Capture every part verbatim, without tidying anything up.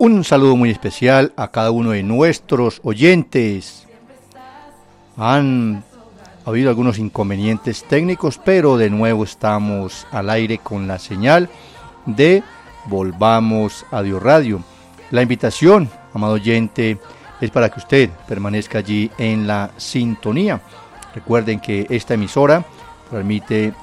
Un saludo muy especial a cada uno de nuestros oyentes. Han habido algunos inconvenientes técnicos, pero de nuevo estamos al aire con la señal de Volvamos a Dios Radio. La invitación, amado oyente, es para que usted permanezca allí en la sintonía. Recuerden que esta emisora transmite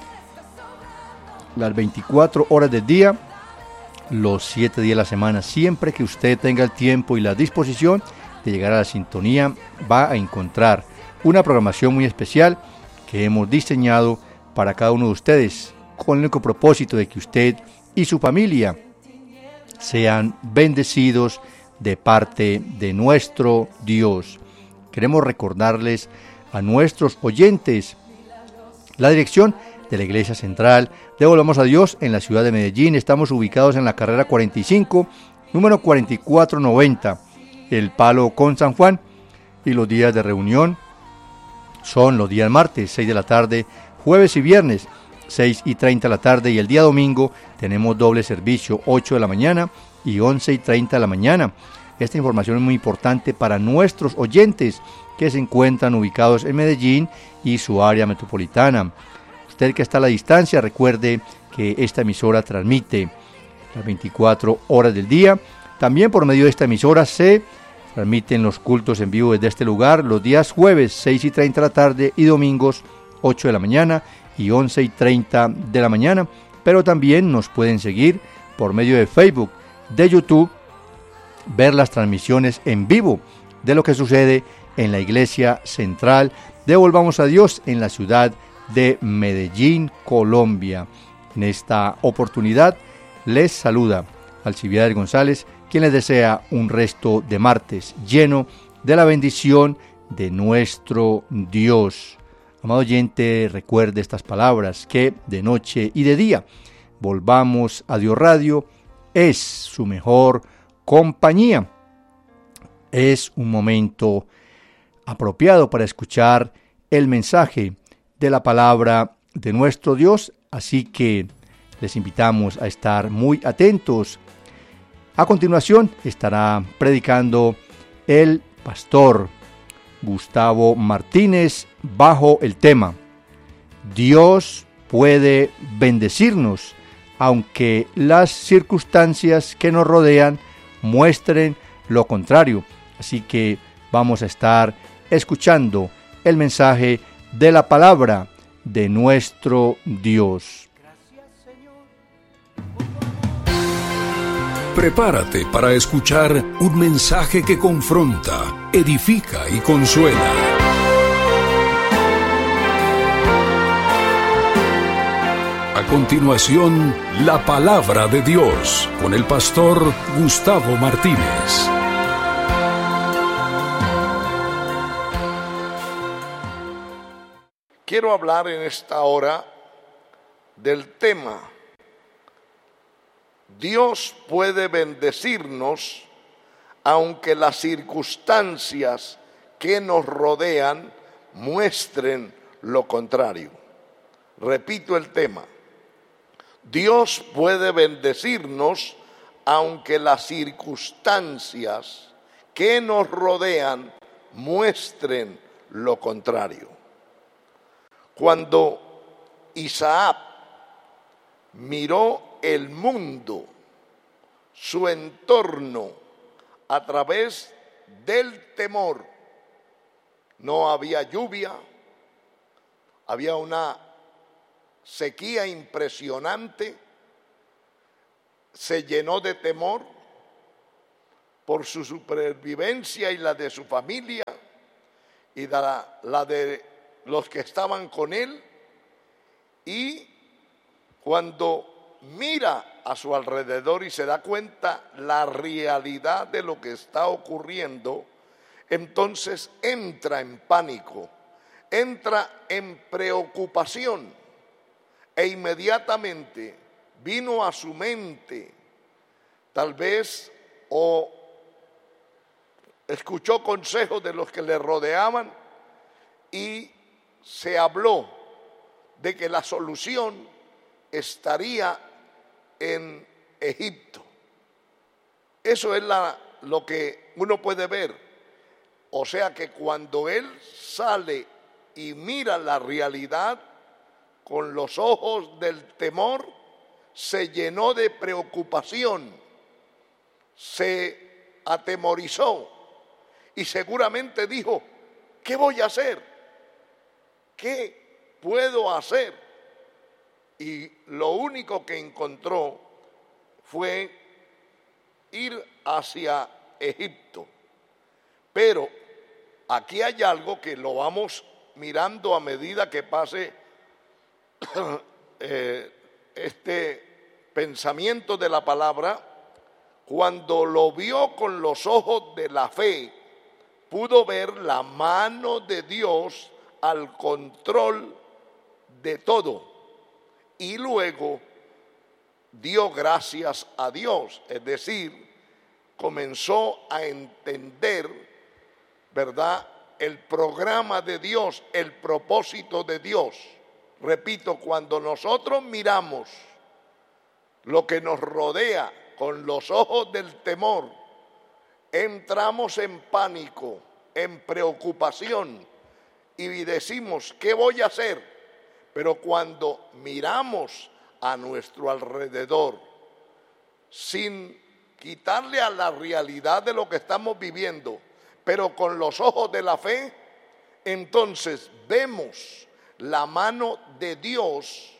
las veinticuatro horas del día, los siete días de la semana. Siempre que usted tenga el tiempo y la disposición de llegar a la sintonía, va a encontrar una programación muy especial que hemos diseñado para cada uno de ustedes, con el único propósito de que usted y su familia sean bendecidos de parte de nuestro Dios. Queremos recordarles a nuestros oyentes la dirección de la Iglesia Central de Volvamos a Dios en la ciudad de Medellín. Estamos ubicados en la carrera cuarenta y cinco, número cuarenta y cuatro noventa, El Palo con San Juan, y los días de reunión son los días martes, seis de la tarde, jueves y viernes, seis y treinta de la tarde, y el día domingo tenemos doble servicio, ocho de la mañana y once y treinta de la mañana. Esta información es muy importante para nuestros oyentes que se encuentran ubicados en Medellín y su área metropolitana. Usted que está a la distancia, recuerde que esta emisora transmite las veinticuatro horas del día. También por medio de esta emisora se transmiten los cultos en vivo desde este lugar los días jueves, seis y treinta de la tarde, y domingos, ocho de la mañana y once y treinta de la mañana. Pero también nos pueden seguir por medio de Facebook, de YouTube, ver las transmisiones en vivo de lo que sucede en la Iglesia Central de Volvamos a Dios en la ciudad de Medellín, Colombia. En esta oportunidad les saluda Alcibiades González, quien les desea un resto de martes lleno de la bendición de nuestro Dios. Amado oyente, recuerde estas palabras, que de noche y de día Volvamos a Dios Radio es su mejor compañía. Es un momento apropiado para escuchar el mensaje de la palabra de nuestro Dios, así que les invitamos a estar muy atentos. A continuación estará predicando el pastor Gustavo Martínez bajo el tema Dios puede bendecirnos, aunque las circunstancias que nos rodean muestren lo contrario. Así que vamos a estar escuchando el mensaje de la palabra de nuestro Dios. Prepárate para escuchar un mensaje que confronta, edifica y consuela. A continuación, la palabra de Dios con el pastor Gustavo Martínez. Quiero hablar en esta hora del tema Dios puede bendecirnos aunque las circunstancias que nos rodean muestren lo contrario. Repito el tema. Dios puede bendecirnos aunque las circunstancias que nos rodean muestren lo contrario. Cuando Isaac miró el mundo, su entorno, a través del temor, no había lluvia, había una sequía impresionante, se llenó de temor por su supervivencia y la de su familia y la, la de los que estaban con él. Y cuando mira a su alrededor y se da cuenta la realidad de lo que está ocurriendo, entonces entra en pánico, entra en preocupación, e inmediatamente vino a su mente, tal vez, o escuchó consejos de los que le rodeaban, y se habló de que la solución estaría en Egipto. Eso es la, lo que uno puede ver. O sea que cuando él sale y mira la realidad con los ojos del temor, se llenó de preocupación, se atemorizó y seguramente dijo: ¿qué voy a hacer? ¿Qué puedo hacer? Y lo único que encontró fue ir hacia Egipto. Pero aquí hay algo que lo vamos mirando a medida que pase eh, este pensamiento de la palabra. Cuando lo vio con los ojos de la fe, pudo ver la mano de Dios al control de todo. Y luego dio gracias a Dios, es decir, comenzó a entender, ¿verdad?, el programa de Dios, el propósito de Dios. Repito, cuando nosotros miramos lo que nos rodea con los ojos del temor, entramos en pánico, en preocupación y decimos: ¿qué voy a hacer? Pero cuando miramos a nuestro alrededor, sin quitarle a la realidad de lo que estamos viviendo, pero con los ojos de la fe, entonces vemos la mano de Dios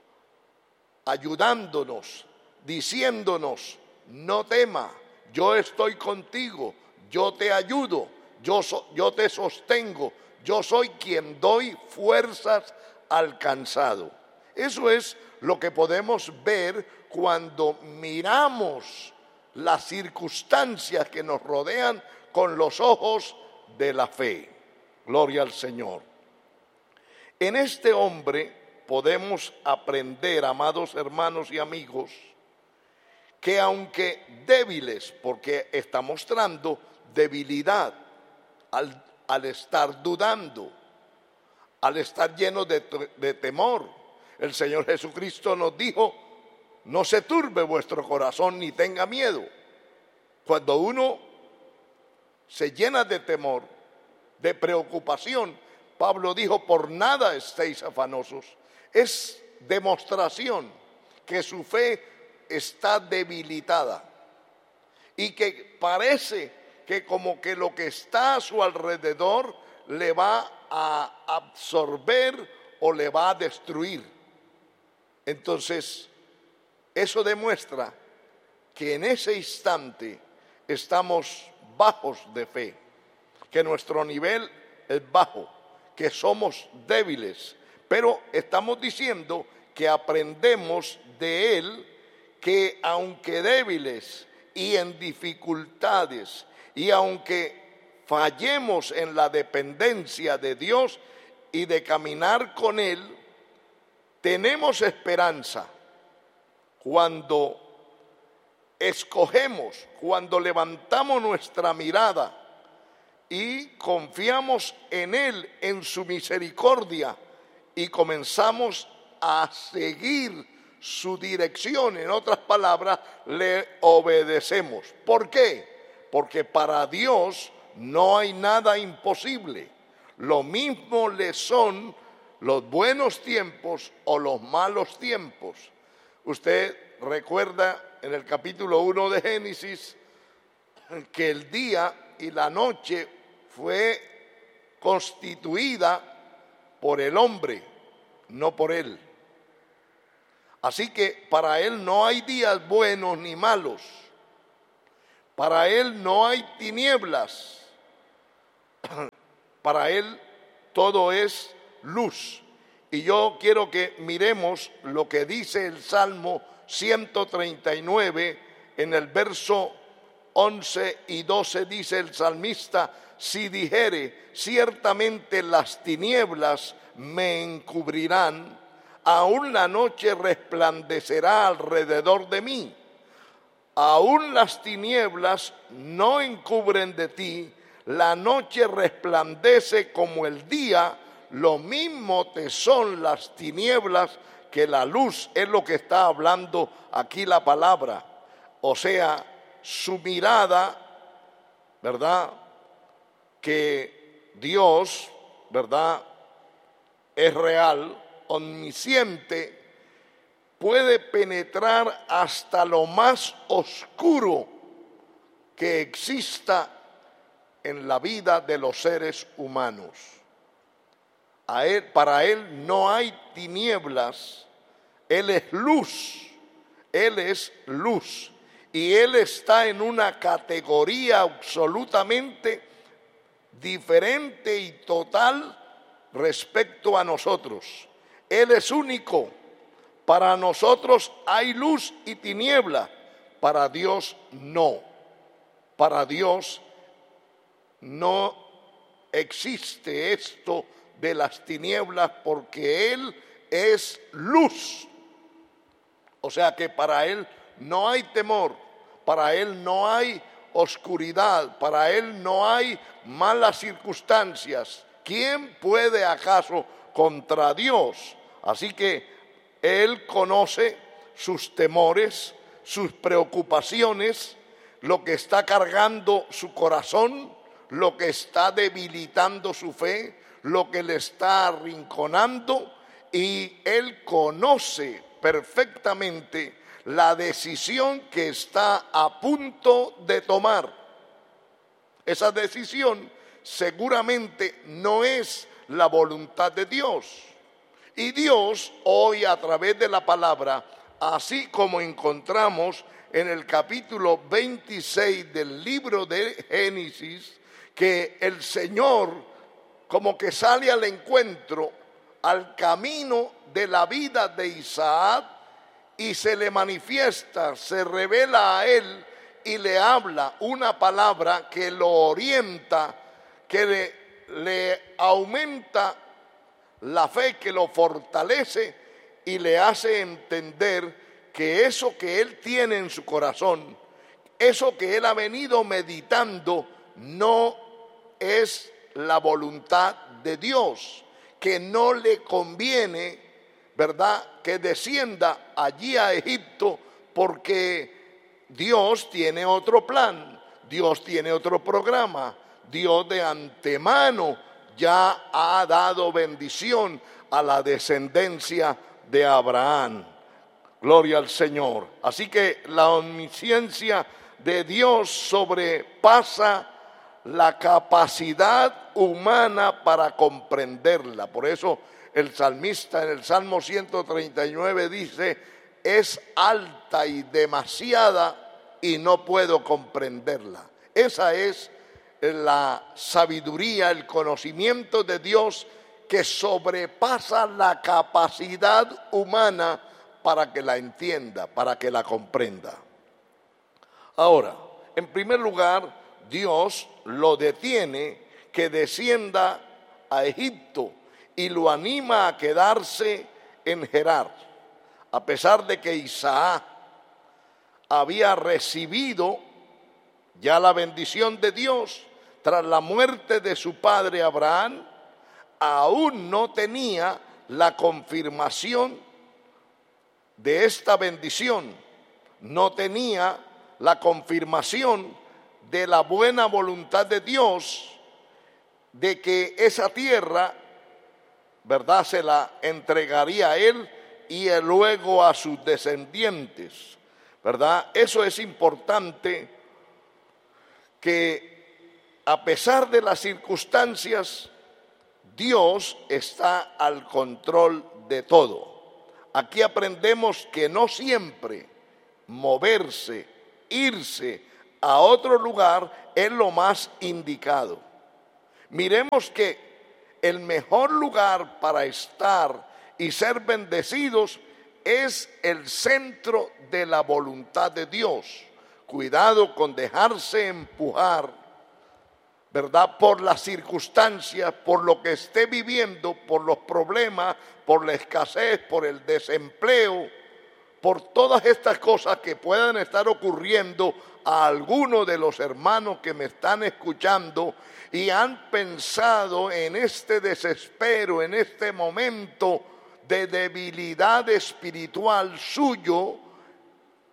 ayudándonos, diciéndonos: no tema, yo estoy contigo, yo te ayudo, yo, so, yo te sostengo, yo soy quien doy fuerzas al cansado. Eso es lo que podemos ver cuando miramos las circunstancias que nos rodean con los ojos de la fe. Gloria al Señor. En este hombre podemos aprender, amados hermanos y amigos, que aunque débiles, porque está mostrando debilidad al, al estar dudando, al estar lleno de, de temor. El Señor Jesucristo nos dijo: no se turbe vuestro corazón ni tenga miedo. Cuando uno se llena de temor, de preocupación, Pablo dijo: por nada estéis afanosos. Es demostración que su fe está debilitada y que parece que como que lo que está a su alrededor le va a absorber o le va a destruir. Entonces, eso demuestra que en ese instante estamos bajos de fe, que nuestro nivel es bajo, que somos débiles, pero estamos diciendo que aprendemos de él que aunque débiles y en dificultades y aunque fallemos en la dependencia de Dios y de caminar con él, tenemos esperanza cuando escogemos, cuando levantamos nuestra mirada y confiamos en él, en su misericordia, y comenzamos a seguir su dirección. En otras palabras, le obedecemos. ¿Por qué? Porque para Dios no hay nada imposible. Lo mismo le son los buenos tiempos o los malos tiempos. Usted recuerda en el capítulo uno de Génesis que el día y la noche fue constituida por el hombre, no por él. Así que para él no hay días buenos ni malos. Para él no hay tinieblas. Para él todo es luz. Y yo quiero que miremos lo que dice el Salmo ciento treinta y nueve en el verso once y doce. Dice el salmista: si dijere, ciertamente las tinieblas me encubrirán, aún la noche resplandecerá alrededor de mí. Aún las tinieblas no encubren de ti, la noche resplandece como el día, lo mismo te son las tinieblas que la luz. Es lo que está hablando aquí la palabra. O sea, su mirada, ¿verdad? Que Dios, ¿verdad?, es real, omnisciente, puede penetrar hasta lo más oscuro que exista en la vida de los seres humanos. A él, para Él no hay tinieblas, Él es luz, Él es luz, y Él está en una categoría absolutamente diferente y total respecto a nosotros. Él es único. Para nosotros hay luz y tiniebla, para Dios no. Para Dios no existe esto de las tinieblas, porque Él es luz. O sea que para Él no hay temor, para Él no hay oscuridad, para Él no hay malas circunstancias. ¿Quién puede acaso contra Dios? Así que Él conoce sus temores, sus preocupaciones, lo que está cargando su corazón, lo que está debilitando su fe, lo que le está arrinconando, y Él conoce perfectamente la decisión que está a punto de tomar. Esa decisión seguramente no es la voluntad de Dios. Y Dios hoy, a través de la palabra, así como encontramos en el capítulo veintiséis del libro de Génesis, que el Señor como que sale al encuentro, al camino de la vida de Isaac, y se le manifiesta, se revela a él y le habla una palabra que lo orienta, que le, le aumenta la fe, que lo fortalece y le hace entender que eso que él tiene en su corazón, eso que él ha venido meditando, no es la voluntad de Dios, que no le conviene, ¿verdad?, que descienda allí a Egipto, porque Dios tiene otro plan, Dios tiene otro programa. Dios de antemano ya ha dado bendición a la descendencia de Abraham. Gloria al Señor. Así que la omnisciencia de Dios sobrepasa la capacidad humana para comprenderla. Por eso el salmista en el Salmo ciento treinta y nueve dice: es alta y demasiada y no puedo comprenderla. Esa es la sabiduría, el conocimiento de Dios que sobrepasa la capacidad humana para que la entienda, para que la comprenda. Ahora, en primer lugar, Dios lo detiene que descienda a Egipto y lo anima a quedarse en Gerar, a pesar de que Isaac había recibido ya la bendición de Dios tras la muerte de su padre Abraham. Aún no tenía la confirmación de esta bendición, no tenía la confirmación de la buena voluntad de Dios, de que esa tierra, ¿verdad?, se la entregaría a él y luego a sus descendientes, ¿verdad? Eso es importante, que a pesar de las circunstancias, Dios está al control de todo. Aquí aprendemos que no siempre moverse, irse a otro lugar es lo más indicado. Miremos que el mejor lugar para estar y ser bendecidos es el centro de la voluntad de Dios. Cuidado con dejarse empujar, ¿verdad?, por las circunstancias, por lo que esté viviendo, por los problemas, por la escasez, por el desempleo, por todas estas cosas que puedan estar ocurriendo a alguno de los hermanos que me están escuchando y han pensado en este desespero, en este momento de debilidad espiritual suyo,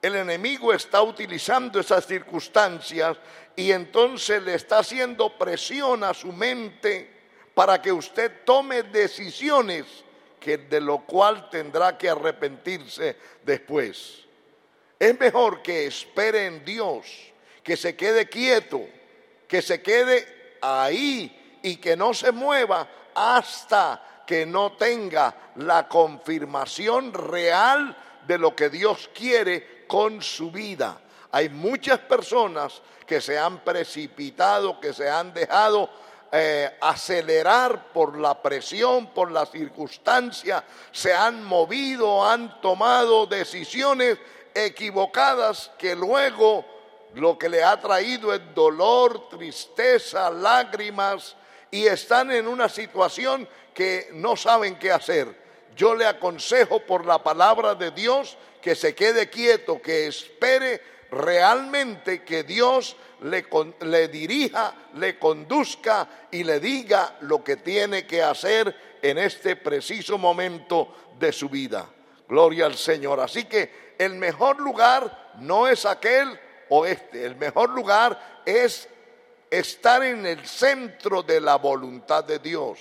el enemigo está utilizando esas circunstancias y entonces le está haciendo presión a su mente para que usted tome decisiones que de lo cual tendrá que arrepentirse después. Es mejor que espere en Dios, que se quede quieto, que se quede ahí y que no se mueva hasta que no tenga la confirmación real de lo que Dios quiere con su vida. Hay muchas personas que se han precipitado, que se han dejado eh, acelerar por la presión, por la circunstancia, se han movido, han tomado decisiones equivocadas que luego lo que le ha traído es dolor, tristeza, lágrimas, y están en una situación que no saben qué hacer. Yo le aconsejo por la palabra de Dios que se quede quieto, que espere realmente que Dios le, le dirija, le conduzca y le diga lo que tiene que hacer en este preciso momento de su vida. Gloria al Señor. Así que el mejor lugar no es aquel o este, el mejor lugar es estar en el centro de la voluntad de Dios.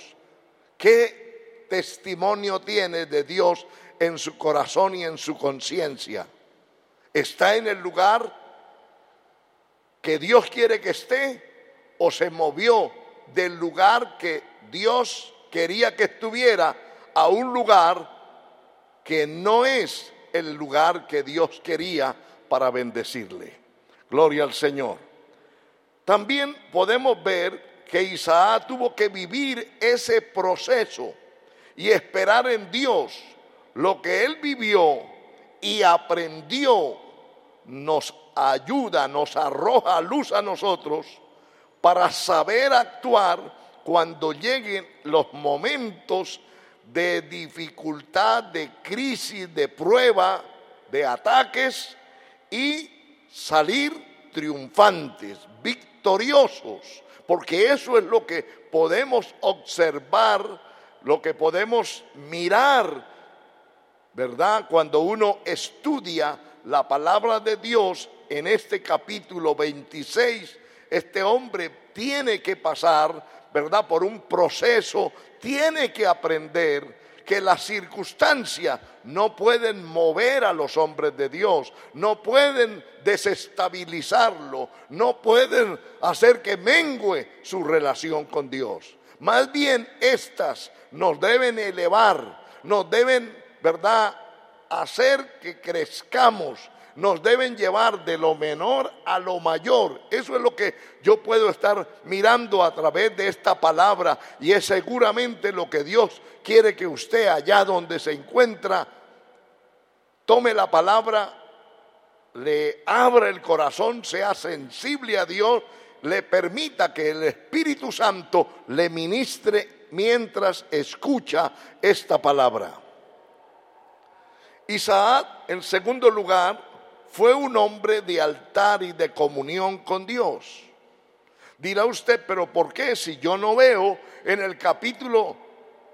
¿Qué testimonio tiene de Dios en su corazón y en su conciencia? ¿Está en el lugar que Dios quiere que esté o se movió del lugar que Dios quería que estuviera a un lugar que no es el lugar que Dios quería para bendecirle? Gloria al Señor. También podemos ver que Isaac tuvo que vivir ese proceso y esperar en Dios. Lo que él vivió y aprendió nos ayuda, nos arroja luz a nosotros para saber actuar cuando lleguen los momentos de dificultad, de crisis, de prueba, de ataques, y salir triunfantes, victoriosos, porque eso es lo que podemos observar, lo que podemos mirar, ¿verdad? Cuando uno estudia la palabra de Dios en este capítulo veintiséis, este hombre tiene que pasar, ¿verdad?, por un proceso, tiene que aprender que las circunstancias no pueden mover a los hombres de Dios, no pueden desestabilizarlo, no pueden hacer que mengue su relación con Dios. Más bien estas nos deben elevar, nos deben, ¿verdad?, hacer que crezcamos, nos deben llevar de lo menor a lo mayor. Eso es lo que yo puedo estar mirando a través de esta palabra, y es seguramente lo que Dios quiere que usted, allá donde se encuentra, tome la palabra, le abra el corazón, sea sensible a Dios, le permita que el Espíritu Santo le ministre mientras escucha esta palabra. Isaac, en segundo lugar, fue un hombre de altar y de comunión con Dios. Dirá usted, pero ¿por qué? Si yo no veo en el capítulo